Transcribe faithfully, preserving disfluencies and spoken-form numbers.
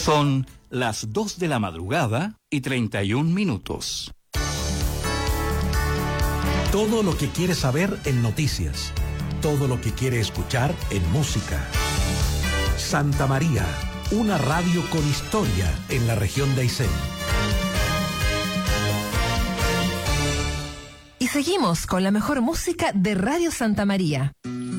Son las dos de la madrugada y treinta y un minutos. Todo lo que quiere saber en noticias. Todo lo que quiere escuchar en música. Santa María, una radio con historia en la región de Aysén. Y seguimos con la mejor música de Radio Santa María.